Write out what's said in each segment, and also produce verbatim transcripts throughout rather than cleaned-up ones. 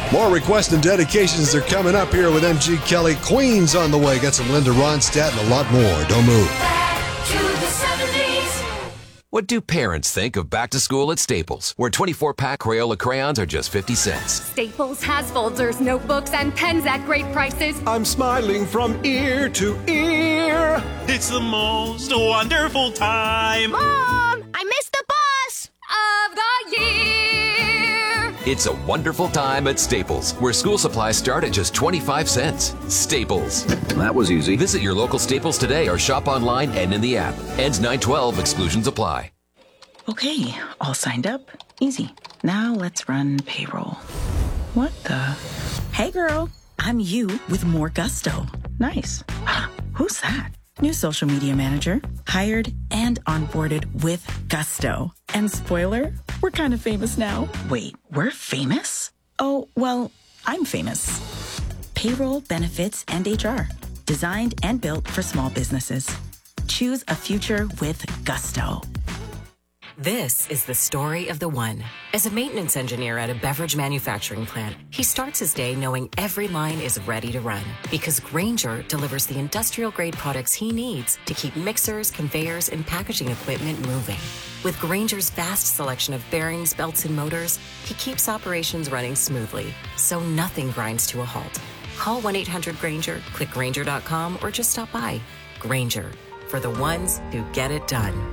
More requests and dedications are coming up here with M G Kelly. Queens on the way. Got some Linda Ronstadt and a lot more. Don't move. Back to the seventies. What do parents think of back to school at Staples, where twenty-four pack Crayola crayons are just fifty cents? Staples has folders, notebooks, and pens at great prices. I'm smiling from ear to ear. It's the most wonderful time. Mom, I missed the bus of the year. It's a wonderful time at Staples, where school supplies start at just twenty-five cents. Staples. That was easy. Visit your local Staples today or shop online and in the app. Ends nine twelve. Exclusions apply. Okay, all signed up. Easy. Now let's run payroll. What the? Hey girl, I'm you with more gusto. Nice. Who's that? New social media manager. Hired and onboarded with gusto. And spoiler, we're kind of famous now. Wait, we're famous? Oh, well, I'm famous. Payroll, benefits, and H R. Designed and built for small businesses. Choose a future with gusto. This is the story of the one. As a maintenance engineer at a beverage manufacturing plant, he starts his day knowing every line is ready to run because Grainger delivers the industrial-grade products he needs to keep mixers, conveyors, and packaging equipment moving. With Grainger's vast selection of bearings, belts, and motors, he keeps operations running smoothly, so nothing grinds to a halt. Call one eight hundred Grainger, click Grainger dot com, or just stop by. Grainger, for the ones who get it done.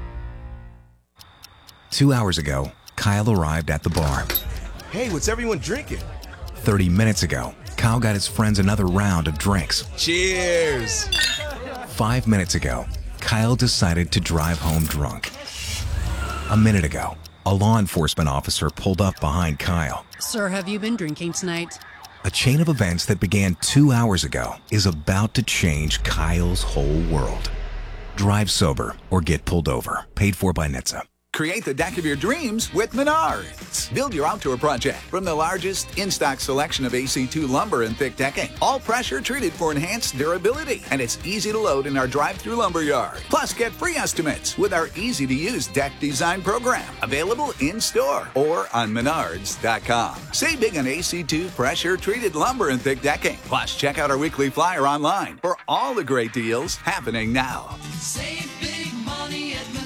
Two hours ago, Kyle arrived at the bar. Hey, what's everyone drinking? thirty minutes ago, Kyle got his friends another round of drinks. Cheers! Five minutes ago, Kyle decided to drive home drunk. A minute ago, a law enforcement officer pulled up behind Kyle. Sir, have you been drinking tonight? A chain of events that began two hours ago is about to change Kyle's whole world. Drive sober or get pulled over. Paid for by N H T S A. Create the deck of your dreams with Menards. Build your outdoor project from the largest in-stock selection of A C two lumber and thick decking. All pressure treated for enhanced durability. And it's easy to load in our drive-through lumber yard. Plus, get free estimates with our easy-to-use deck design program. Available in-store or on menards dot com. Save big on A C two pressure-treated lumber and thick decking. Plus, check out our weekly flyer online for all the great deals happening now. Save big money at Menards.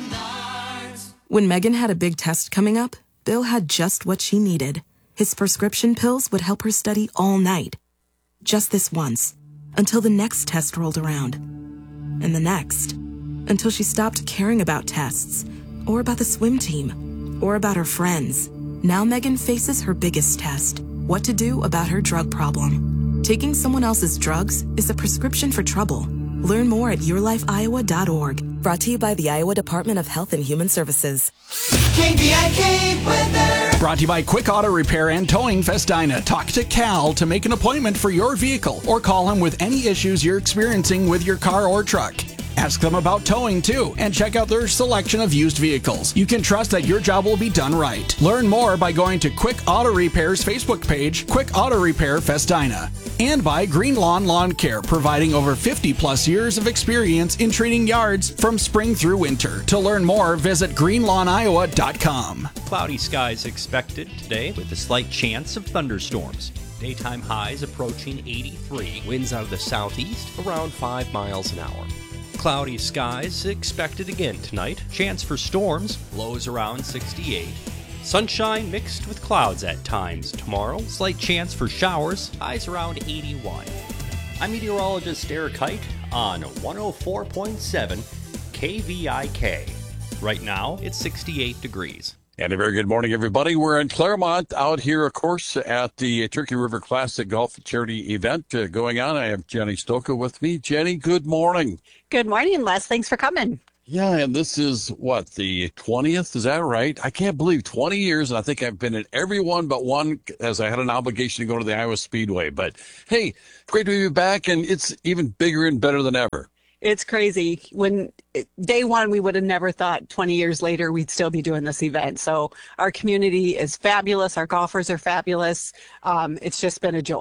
When Megan had a big test coming up, Bill had just what she needed. His prescription pills would help her study all night. Just this once, until the next test rolled around. And the next, until she stopped caring about tests, or about the swim team, or about her friends. Now Megan faces her biggest test, what to do about her drug problem. Taking someone else's drugs is a prescription for trouble. Learn more at your life iowa dot org. Brought to you by the Iowa Department of Health and Human Services. K V I K weather. Brought to you by Quick Auto Repair and Towing Festina. Talk to Cal to make an appointment for your vehicle or call him with any issues you're experiencing with your car or truck. Ask them about towing too and check out their selection of used vehicles. You can trust that your job will be done right. Learn more by going to Quick Auto Repair's Facebook page, Quick Auto Repair Festina. And by Green Lawn Lawn Care, providing over fifty plus years of experience in treating yards from spring through winter. To learn more, visit green lawn iowa dot com. Cloudy skies expected today with a slight chance of thunderstorms. Daytime highs approaching eighty-three. Winds out of the southeast around five miles an hour. Cloudy skies expected again tonight. Chance for storms, lows around sixty-eight. Sunshine mixed with clouds at times tomorrow. Slight chance for showers, highs around eighty-one. I'm meteorologist Eric Height on one oh four point seven K V I K. Right now, it's sixty-eight degrees. And a very good morning, everybody. We're in Claremont out here, of course, at the Turkey River Classic Golf Charity event uh, going on. I have Jenny Stoka with me. Jenny, good morning. Good morning, Les. Thanks for coming. Yeah, and this is, what, the twentieth? Is that right? I can't believe twenty years, and I think I've been in every one but one as I had an obligation to go to the Iowa Speedway. But, hey, great to be back, and it's even bigger and better than ever. It's crazy. When day one, we would have never thought twenty years later we'd still be doing this event. So our community is fabulous. Our golfers are fabulous. Um, it's just been a joy.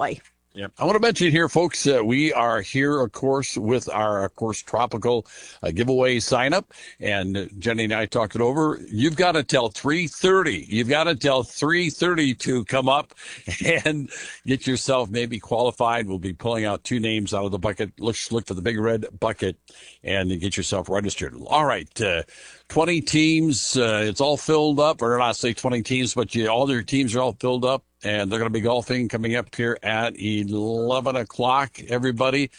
Yep. I want to mention here, folks, uh, we are here, of course, with our, of course, tropical uh, giveaway sign up. And uh, Jenny and I talked it over. You've got to tell three thirty. You've got to tell three thirty to come up and get yourself maybe qualified. We'll be pulling out two names out of the bucket. Look, look for the big red bucket and get yourself registered. All right. Uh, twenty teams. Uh, it's all filled up, or not say twenty teams, but you, all their teams are all filled up. And they're going to be golfing coming up here at eleven o'clock, everybody.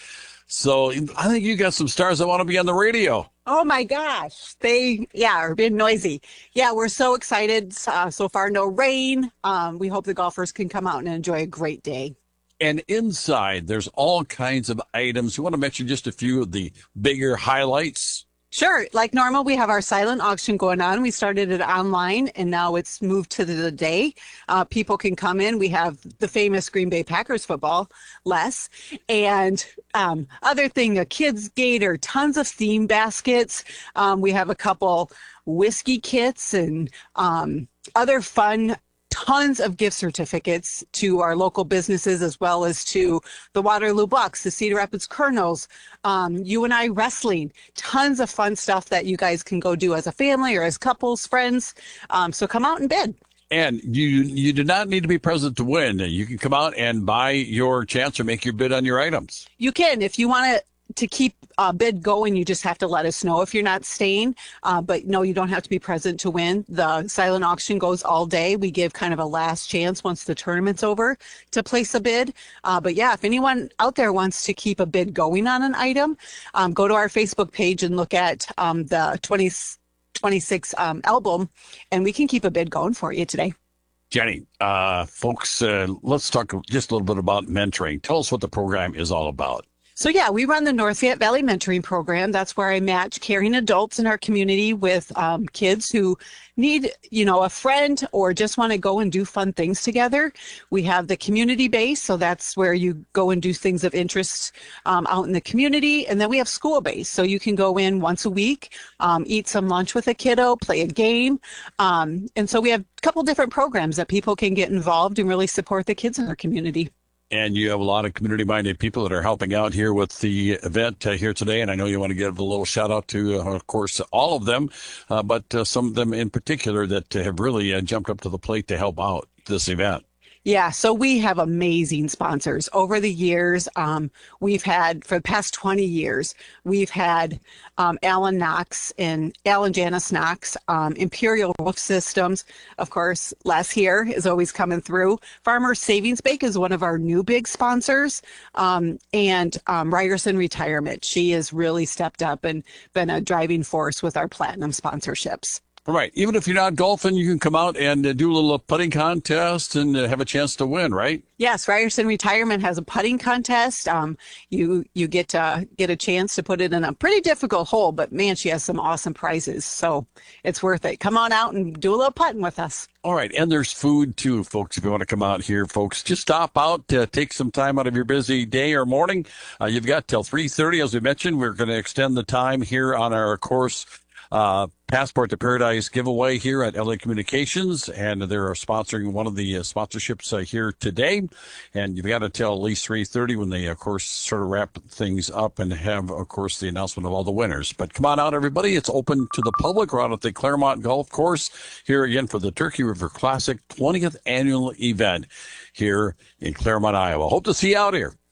So I think you got some stars that want to be on the radio. Oh, my gosh. They, yeah, are being noisy. Yeah, we're so excited. Uh, so far, no rain. Um, we hope the golfers can come out and enjoy a great day. And inside, there's all kinds of items. You want to mention just a few of the bigger highlights? Sure. Like normal, we have our silent auction going on. We started it online, and now it's moved to the day. Uh, people can come in. We have the famous Green Bay Packers football, Les, and um, other thing, a kids' gator, tons of theme baskets. Um, we have a couple whiskey kits and um, other fun tons of gift certificates to our local businesses, as well as to the Waterloo Bucks, the Cedar Rapids Colonels, um, you and I wrestling, tons of fun stuff that you guys can go do as a family or as couples, friends. Um, so come out and bid. And you you do not need to be present to win. You can come out and buy your chance or make your bid on your items. You can. If you want to to keep a bid going, you just have to let us know if you're not staying. Uh, but no, you don't have to be present to win. The silent auction goes all day. We give kind of a last chance once the tournament's over to place a bid. Uh, but yeah, if anyone out there wants to keep a bid going on an item, um, go to our Facebook page and look at um, the twenty twenty-six um, album, and we can keep a bid going for you today. Jenny, uh, folks, uh, let's talk just a little bit about mentoring. Tell us what the program is all about. So yeah, we run the North Fayette Valley Mentoring Program. That's where I match caring adults in our community with um, kids who need, you know, a friend or just want to go and do fun things together. We have the community base, so that's where you go and do things of interest um, out in the community. And then we have school base, so you can go in once a week, um, eat some lunch with a kiddo, play a game. Um, and so we have a couple different programs that people can get involved and really support the kids in our community. And you have a lot of community-minded people that are helping out here with the event uh, here today. And I know you want to give a little shout-out to, uh, of course, all of them, uh, but uh, some of them in particular that have really uh, jumped up to the plate to help out this event. Yeah, so we have amazing sponsors. Over the years, um, we've had, for the past twenty years, we've had um, Alan Knox and Alan Janice Knox, um, Imperial Roof Systems. Of course, Les here is always coming through. Farmers Savings Bank is one of our new big sponsors. Um, and um, Ryerson Retirement. She has really stepped up and been a driving force with our platinum sponsorships. All right. Even if you're not golfing, you can come out and uh, do a little putting contest and uh, have a chance to win, right? Yes, Ryerson Retirement has a putting contest. Um, you you get to get a chance to put it in a pretty difficult hole, but man, she has some awesome prizes, so it's worth it. Come on out and do a little putting with us. All right, and there's food too, folks. If you want to come out here, folks, just stop out, uh, take some time out of your busy day or morning. Uh, you've got till three thirty, as we mentioned. We're going to extend the time here on our course. Uh, Passport to Paradise giveaway here at L A Communications, and they're sponsoring one of the uh, sponsorships uh, here today. And you've got to tell at least three thirty when they, of course, sort of wrap things up and have, of course, the announcement of all the winners. But come on out, everybody. It's open to the public. We're out at the Claremont Golf Course here again for the Turkey River Classic twentieth annual event here in Claremont, Iowa. Hope to see you out here.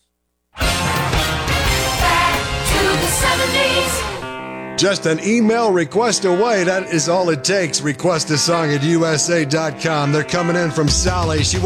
Back to the seventies. Just an email request away. That is all it takes. Request a song at U S A dot com. They're coming in from Sally. She